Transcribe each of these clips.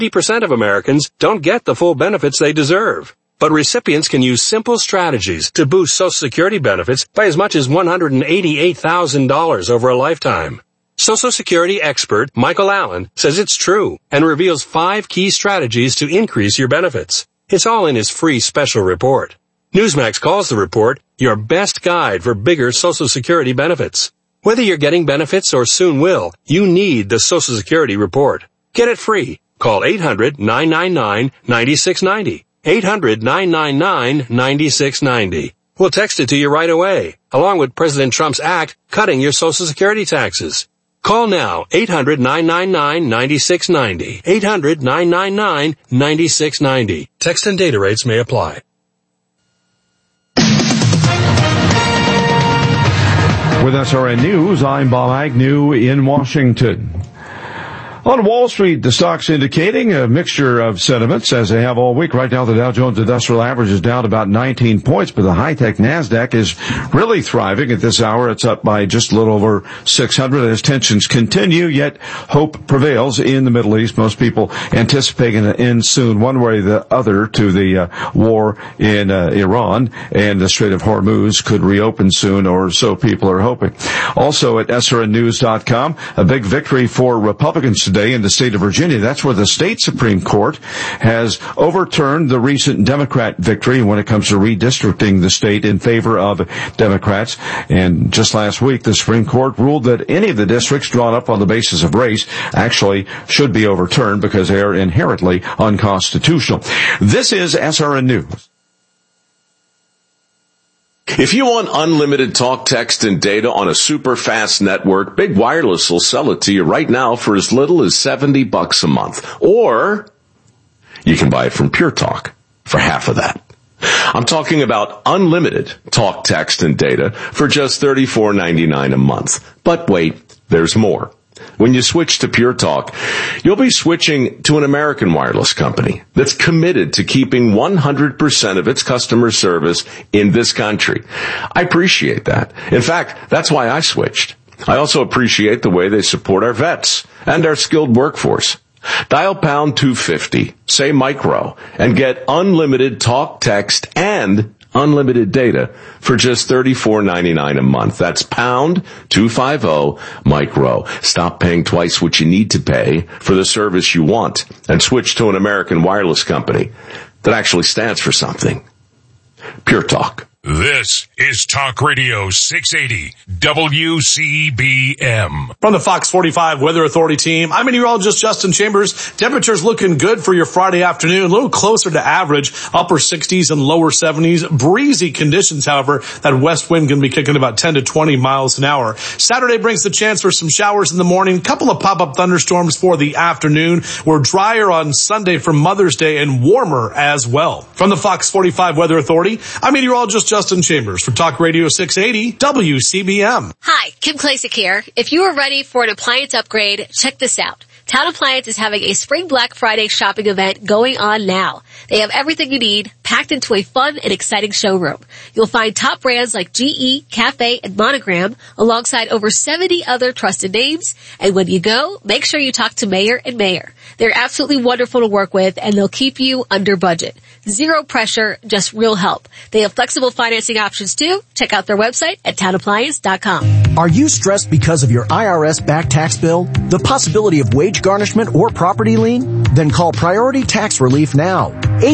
50% of Americans don't get the full benefits they deserve. But recipients can use simple strategies to boost Social Security benefits by as much as $188,000 over a lifetime. Social Security expert Michael Allen says it's true and reveals 5 key strategies to increase your benefits. It's all in his free special report. Newsmax calls the report your best guide for bigger Social Security benefits. Whether you're getting benefits or soon will, you need the Social Security report. Get it free. Call 800-999-9690. 800-999-9690. We'll text it to you right away, along with President Trump's act cutting your Social Security taxes. Call now, 800-999-9690. 800-999-9690. Text and data rates may apply. With SRN News, I'm Bob Agnew in Washington. On Wall Street, the stocks indicating a mixture of sentiments as they have all week. Right now, the Dow Jones Industrial Average is down about 19 points, but the high-tech NASDAQ is really thriving. At this hour, it's up by just a little over 600 as tensions continue, yet hope prevails in the Middle East. Most people anticipating an end soon, one way or the other, to the war in Iran, and the Strait of Hormuz could reopen soon, or so people are hoping. Also at srnnews.com, a big victory for Republicans today in the state of Virginia. That's where the state Supreme Court has overturned the recent Democrat victory when it comes to redistricting the state in favor of Democrats. And just last week, the Supreme Court ruled that any of the districts drawn up on the basis of race actually should be overturned because they are inherently unconstitutional. This is SRN News. If you want unlimited talk, text, and data on a super fast network, Big Wireless will sell it to you right now for as little as $70 a month. Or you can buy it from Pure Talk for half of that. I'm talking about unlimited talk, text, and data for just $34.99 a month. But wait, there's more. When you switch to Pure Talk, you'll be switching to an American wireless company that's committed to keeping 100% of its customer service in this country. I appreciate that. In fact, that's why I switched. I also appreciate the way they support our vets and our skilled workforce. Dial pound 250, say micro, and get unlimited talk, text, and unlimited data for just $34.99 a month. That's pound 250 micro. Stop paying twice what you need to pay for the service you want and switch to an American wireless company that actually stands for something. Pure Talk. This is Talk Radio 680 WCBM. From the Fox 45 Weather Authority team, I'm meteorologist Justin Chambers. Temperatures looking good for your Friday afternoon, a little closer to average, upper 60s and lower 70s. Breezy conditions, however, that west wind can be kicking about 10 to 20 miles an hour. Saturday brings the chance for some showers in the morning, couple of pop-up thunderstorms for the afternoon. We're drier on Sunday for Mother's Day and warmer as well. From the Fox 45 Weather Authority, I'm meteorologist Justin Chambers for Talk Radio 680 WCBM. Hi, Kim Klasick here. If you are ready for an appliance upgrade, check this out. Town Appliance is having a Spring Black Friday shopping event going on now. They have everything you need packed into a fun and exciting showroom. You'll find top brands like GE, Cafe, and Monogram alongside over 70 other trusted names. And when you go, make sure you talk to Mayor and Mayor. They're absolutely wonderful to work with, and they'll keep you under budget. Zero pressure, just real help. They have flexible financing options too. Check out their website at townappliance.com. Are you stressed because of your IRS back tax bill? The possibility of wage garnishment or property lien? Then call Priority Tax Relief now.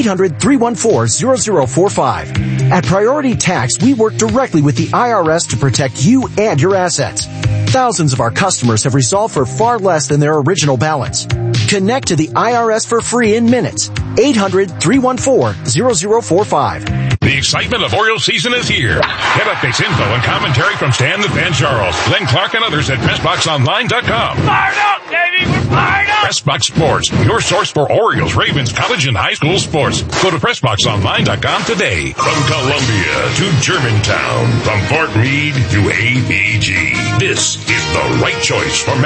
800-314-0045. At Priority Tax, we work directly with the IRS to protect you and your assets. Thousands of our customers have resolved for far less than their original balance. Connect to the IRS for free in minutes. 800-314-0045. The excitement of Orioles season is here. Get updates, info, and commentary from Stan the Fan Charles, Glenn Clark, and others at PressBoxOnline.com. Fired up, baby! We're fired up! PressBox Sports, your source for Orioles, Ravens, college, and high school sports. Go to PressBoxOnline.com today. From Columbia to Germantown, from Fort Meade to ABG, this is the right choice for